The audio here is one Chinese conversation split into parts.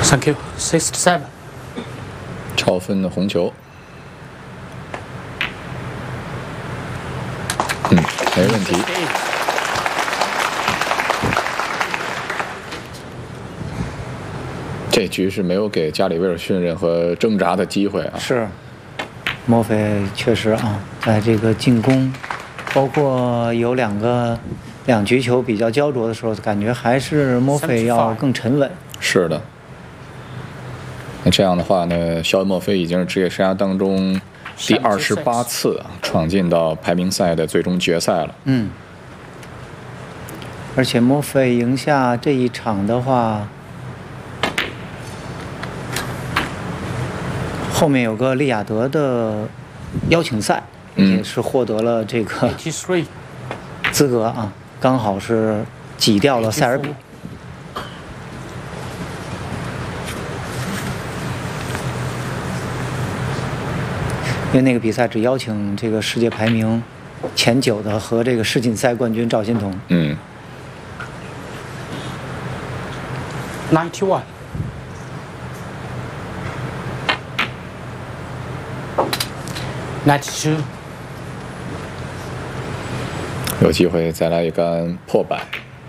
Thank you. 67. 超分的红球。没问题。这局是没有给加里威尔逊任何挣扎的机会啊。 是，莫菲确实啊，在这个进攻，包括有两局球比较焦灼的时候，感觉还是莫菲要更沉稳。 是的。那这样的话呢，肖恩·莫菲已经是职业生涯当中第28次闯进到排名赛的最终决赛了。 而且莫菲赢下这一场的话，后面有个利雅得的邀请赛，也是获得了这个资格啊，刚好是挤掉了塞尔比。因为那个比赛只邀请这个世界排名前9的和这个世锦赛冠军赵心童。 91. 92. 有机会再来一杆破百。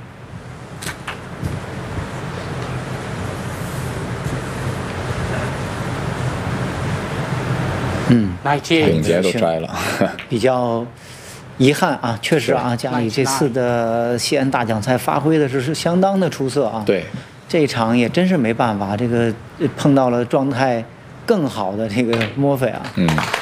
顶节都摘了， 比较遗憾啊，确实啊，家里这次的西安大奖赛发挥的是相当的出色啊。 对， 这一场也真是没办法，这个碰到了状态更好的这个莫菲啊。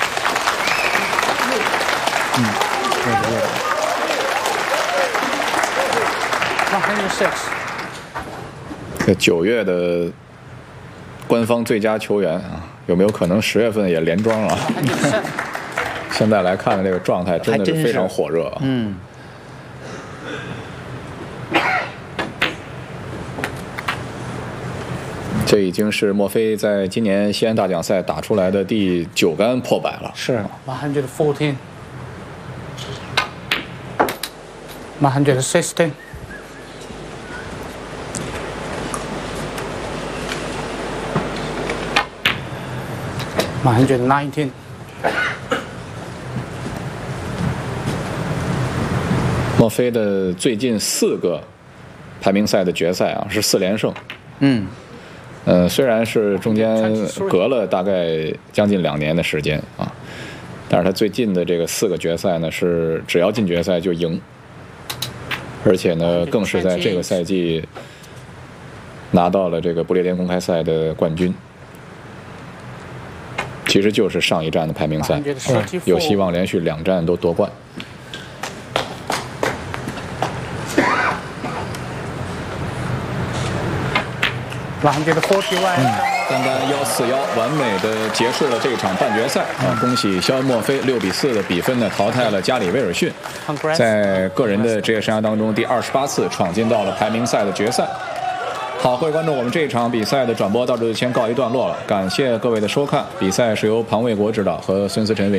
这9月的官方最佳球员啊，有没有可能10月份也连庄啊？现在来看这个状态真的是非常火热啊。这已经是莫菲在今年西安大奖赛打出来的第9杆破百了。 是。 114. 116. 119. 莫菲的最近4个排名赛的决赛啊，是4连胜。虽然是中间隔了大概将近2年的时间啊，但是他最近的这个4个决赛呢，是只要进决赛就赢，而且呢，更是在这个赛季拿到了这个不列颠公开赛的冠军。其实就是上一站的排名赛，有希望连续2站都夺冠。单单141，完美的结束了这场半决赛啊！恭喜肖恩·莫菲6比4的比分呢淘汰了加里威尔逊，在个人的职业生涯当中第28次闯进到了排名赛的决赛。好，各位观众，我们这一场比赛的转播到这就先告一段落了，感谢各位的收看。比赛是由庞卫国指导和孙思辰为